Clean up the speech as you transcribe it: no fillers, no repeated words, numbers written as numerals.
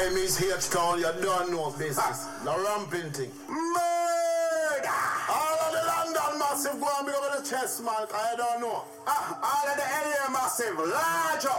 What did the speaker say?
time is H-Town, you don't know business. The ramping thing. Murder! All of the London massive go and be over the chest, man. I don't know. All of the LA massive, large up.